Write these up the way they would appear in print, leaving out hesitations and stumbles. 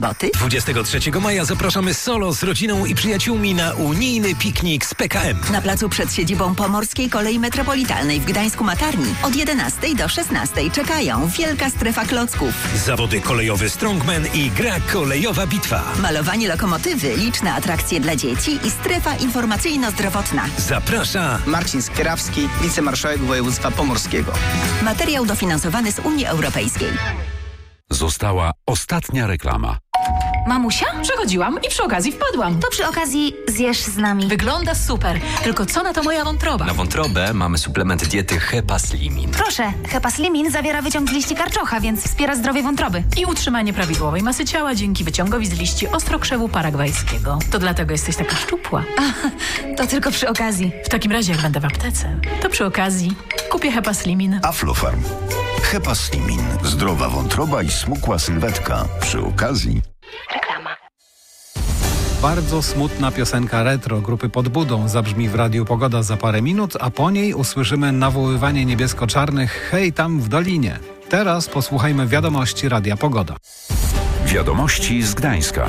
Boty? 23 maja zapraszamy solo z rodziną i przyjaciółmi na unijny piknik z PKM. Na placu przed siedzibą Pomorskiej Kolei Metropolitalnej w Gdańsku-Matarni od 11 do 16 czekają wielka strefa klocków. Zawody kolejowy Strongman i gra kolejowa bitwa. Malowanie lokomotywy, liczne atrakcje dla dzieci i strefa informacyjno-zdrowotna. Zaprasza Marcin Skierawski, wicemarszałek województwa pomorskiego. Materiał dofinansowany z Unii Europejskiej. Została ostatnia reklama. Mamusia? Przechodziłam i przy okazji wpadłam. To przy okazji zjesz z nami. Wygląda super, tylko co na to moja wątroba? Na wątrobę mamy suplement diety Hepaslimin. Proszę, Hepaslimin zawiera wyciąg z liści karczocha, więc wspiera zdrowie wątroby. I utrzymanie prawidłowej masy ciała dzięki wyciągowi z liści ostrokrzewu paragwajskiego. To dlatego jesteś taka szczupła. To tylko przy okazji. W takim razie, jak będę w aptece, to przy okazji kupię Hepaslimin. Aflofarm. Hepaslimin. Zdrowa wątroba i smukła sylwetka. Przy okazji. Reklama. Bardzo smutna piosenka retro grupy Pod Budą zabrzmi w Radiu Pogoda za parę minut, a po niej usłyszymy nawoływanie niebiesko-czarnych hej tam w dolinie. Teraz posłuchajmy wiadomości Radia Pogoda. Wiadomości z Gdańska.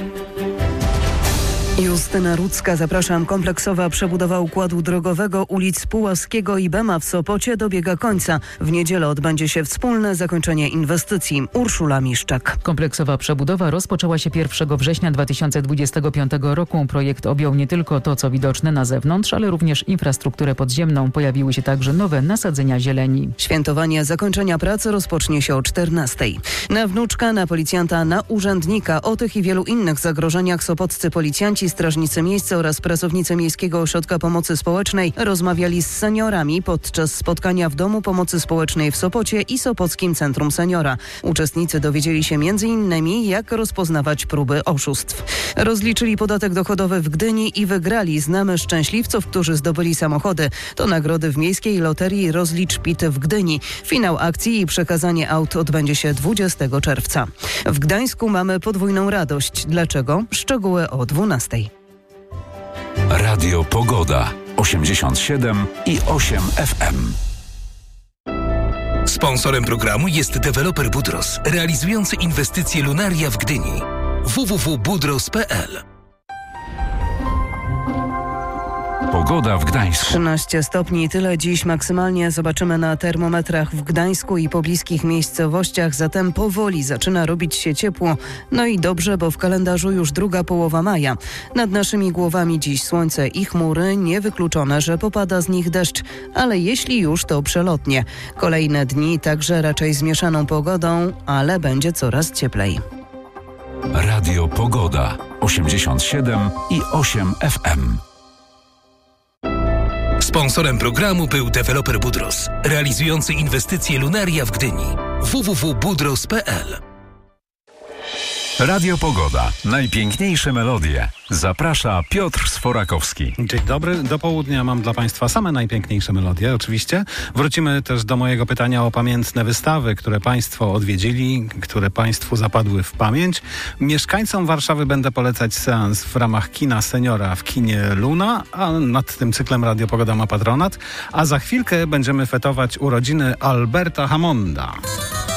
Justyna Rudzka, zapraszam. Kompleksowa przebudowa układu drogowego ulic Puławskiego i Bema w Sopocie dobiega końca. W niedzielę odbędzie się wspólne zakończenie inwestycji. Urszula Miszczak. Kompleksowa przebudowa rozpoczęła się 1 września 2025 roku. Projekt objął nie tylko to, co widoczne na zewnątrz, ale również infrastrukturę podziemną. Pojawiły się także nowe nasadzenia zieleni. Świętowanie zakończenia pracy rozpocznie się o 14:00. Na wnuczka, na policjanta, na urzędnika. O tych i wielu innych zagrożeniach sopoccy policjanci, strażnicy miejsca oraz pracownicy Miejskiego Ośrodka Pomocy Społecznej rozmawiali z seniorami podczas spotkania w Domu Pomocy Społecznej w Sopocie i Sopockim Centrum Seniora. Uczestnicy dowiedzieli się m.in. jak rozpoznawać próby oszustw. Rozliczyli podatek dochodowy w Gdyni i wygrali. Znamy szczęśliwców, którzy zdobyli samochody. To nagrody w Miejskiej Loterii Rozlicz PIT w Gdyni. Finał akcji i przekazanie aut odbędzie się 20 czerwca. W Gdańsku mamy podwójną radość. Dlaczego? Szczegóły o 12:00. Radio Pogoda 87,8 FM. Sponsorem programu jest deweloper Budros, realizujący inwestycje Lunaria w Gdyni. www.budros.pl. Pogoda w Gdańsku. 13 stopni, tyle dziś maksymalnie zobaczymy na termometrach w Gdańsku i pobliskich miejscowościach, zatem powoli zaczyna robić się ciepło. No i dobrze, bo w kalendarzu już druga połowa maja. Nad naszymi głowami dziś słońce i chmury, niewykluczone, że popada z nich deszcz, ale jeśli już, to przelotnie. Kolejne dni także raczej z mieszaną pogodą, ale będzie coraz cieplej. Radio Pogoda 87,8 FM. Sponsorem programu był deweloper Budros, realizujący inwestycje Lunaria w Gdyni. www.budros.pl. Radio Pogoda. Najpiękniejsze melodie. Zaprasza Piotr Sforakowski. Dzień dobry. Do południa mam dla Państwa same najpiękniejsze melodie, oczywiście. Wrócimy też do mojego pytania o pamiętne wystawy, które Państwo odwiedzili, które Państwu zapadły w pamięć. Mieszkańcom Warszawy będę polecać seans w ramach kina seniora w kinie Luna, a nad tym cyklem Radio Pogoda ma patronat. A za chwilkę będziemy fetować urodziny Alberta Hammonda.